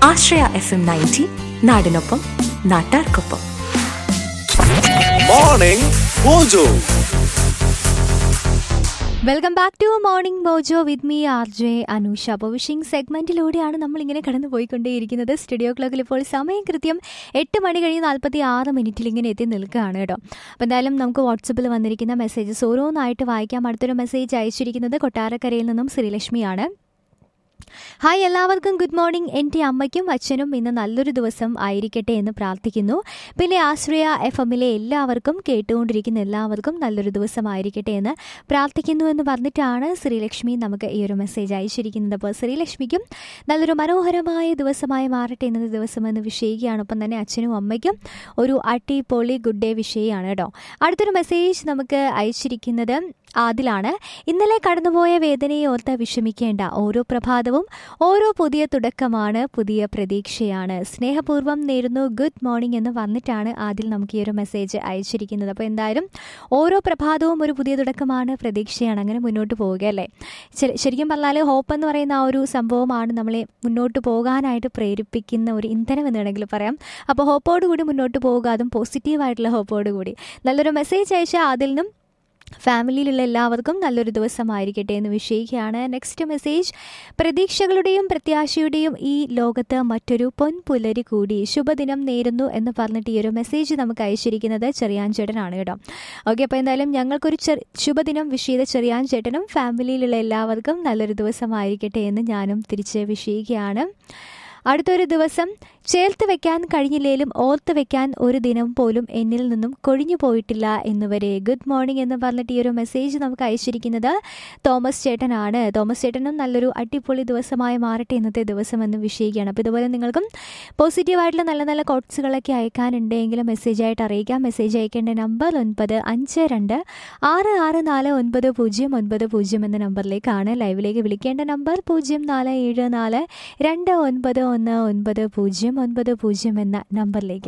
ആശ്രയ FM 90 നാടിനൊപ്പം നാട്ടാർക്കൊപ്പം. Morning mojo. Welcome back to morning mojo with me R J Anusha. അപ്പോൾ wishing സെഗ്മെന്റിലൂടെയാണ് നമ്മളിങ്ങനെ കടന്നു പോയിക്കൊണ്ടേയിരിക്കുന്നത്. സ്റ്റുഡിയോ ക്ലോക്കിൽ ഇപ്പോൾ സമയം കൃത്യം 8 മണി കഴിഞ്ഞ് 46 ഇങ്ങനെ എത്തി നിൽക്കുകയാണ് കേട്ടോ. അപ്പോൾ എന്തായാലും നമുക്ക് വാട്സപ്പിൽ വന്നിരിക്കുന്ന മെസ്സേജസ് ഓരോന്നായിട്ട് വായിക്കാം. അടുത്തൊരു മെസ്സേജ് അയച്ചിരിക്കുന്നത് കൊട്ടാരക്കരയിൽ നിന്നും ശ്രീലക്ഷ്മിയാണ്. ഹായ്, എല്ലാവർക്കും ഗുഡ് മോർണിംഗ്. എൻ്റെ അമ്മയ്ക്കും അച്ഛനും ഇന്ന് നല്ലൊരു ദിവസം ആയിരിക്കട്ടെ എന്ന് പ്രാർത്ഥിക്കുന്നു. പിന്നെ ആശ്രയ FM-ലെ എല്ലാവർക്കും, കേട്ടുകൊണ്ടിരിക്കുന്ന എല്ലാവർക്കും നല്ലൊരു ദിവസമായിരിക്കട്ടെ എന്ന് പ്രാർത്ഥിക്കുന്നു എന്ന് പറഞ്ഞിട്ടാണ് ശ്രീലക്ഷ്മി നമുക്ക് ഈ ഒരു മെസ്സേജ് അയച്ചിരിക്കുന്നത്. അപ്പോൾ ശ്രീലക്ഷ്മിക്കും നല്ലൊരു മനോഹരമായ ദിവസമായി മാറട്ടെ എന്നത് ദിവസമെന്ന് വിഷയിക്കുകയാണ്. ഒപ്പം തന്നെ അച്ഛനും അമ്മയ്ക്കും ഒരു അടിപൊളി ഗുഡ് ഡേ വിഷയമാണ് കേട്ടോ. അടുത്തൊരു മെസ്സേജ് നമുക്ക് അയച്ചിരിക്കുന്നത് ആദിലാണ്. ഇന്നലെ കടന്നുപോയ വേദനയെ ഓർത്ത് വിഷമിക്കേണ്ട. ഓരോ പ്രഭാതവും ഓരോ പുതിയ തുടക്കമാണ്, പുതിയ പ്രതീക്ഷയാണ്. സ്നേഹപൂർവ്വം നേരുന്നു, ഗുഡ് മോർണിംഗ് എന്ന് വന്നിട്ടാണ് ആദിൽ നമുക്ക് ഈ ഒരു മെസ്സേജ് അയച്ചിരിക്കുന്നത്. അപ്പോൾ എന്തായാലും ഓരോ പ്രഭാതവും ഒരു പുതിയ തുടക്കമാണ്, പ്രതീക്ഷയാണ്. അങ്ങനെ മുന്നോട്ട് പോവുക അല്ലേ. ശരിക്കും പറഞ്ഞാൽ ഹോപ്പ് എന്ന് പറയുന്ന ആ ഒരു സംഭവമാണ് നമ്മളെ മുന്നോട്ട് പോകാനായിട്ട് പ്രേരിപ്പിക്കുന്ന ഒരു ഇന്ധനം എന്ന് വേണമെങ്കിൽ പറയാം. അപ്പോൾ ഹോപ്പോടുകൂടി മുന്നോട്ട് പോവുക, അതും പോസിറ്റീവായിട്ടുള്ള ഹോപ്പോടുകൂടി. നല്ലൊരു മെസ്സേജ് അയച്ച ആദിലിനും ഫാമിലിയിലുള്ള എല്ലാവർക്കും നല്ലൊരു ദിവസമായിരിക്കട്ടെ എന്ന് വിഷയിക്കുകയാണ്. നെക്സ്റ്റ് മെസ്സേജ്, പ്രതീക്ഷകളുടെയും പ്രത്യാശയുടെയും ഈ ലോകത്ത് മറ്റൊരു പൊൻപുലരി കൂടി, ശുഭദിനം നേരുന്നു എന്ന് പറഞ്ഞിട്ട് ഈ ഒരു മെസ്സേജ് നമുക്ക് അയച്ചിരിക്കുന്നത് ചെറിയാൻ ചേട്ടനാണ് കേട്ടോ. ഓക്കെ, അപ്പോൾ എന്തായാലും ഞങ്ങൾക്കൊരു ശുഭദിനം വിഷ് ചെയ്ത ചെറിയാൻ ചേട്ടനും ഫാമിലിയിലുള്ള എല്ലാവർക്കും നല്ലൊരു ദിവസമായിരിക്കട്ടെ എന്ന് ഞാനും തിരിച്ച് വിഷയിക്കുകയാണ്. അടുത്തൊരു ദിവസം ചേർത്ത് വെക്കാൻ കഴിഞ്ഞില്ലേലും ഓർത്ത് വെക്കാൻ ഒരു ദിനം പോലും എന്നിൽ നിന്നും കൊഴിഞ്ഞു പോയിട്ടില്ല എന്നുവരെ. ഗുഡ് മോർണിംഗ് എന്ന് പറഞ്ഞിട്ട് ഈ ഒരു മെസ്സേജ് നമുക്ക് അയച്ചിരിക്കുന്നത് തോമസ് ചേട്ടനാണ്. തോമസ് ചേട്ടനും നല്ലൊരു അടിപൊളി ദിവസമായി മാറട്ടെ ഇന്നത്തെ ദിവസം എന്ന് വിഷയിക്കുകയാണ്. അപ്പോൾ ഇതുപോലെ നിങ്ങൾക്കും പോസിറ്റീവായിട്ടുള്ള നല്ല നല്ല കോട്ട്സുകളൊക്കെ അയക്കാനുണ്ടെങ്കിൽ മെസ്സേജായിട്ട് അറിയിക്കാം. മെസ്സേജ് അയക്കേണ്ട നമ്പർ 9526649090 എന്ന നമ്പറിലേക്കാണ്. ലൈവിലേക്ക് വിളിക്കേണ്ട നമ്പർ 0474291990 എന്ന നമ്പറിലേക്ക്.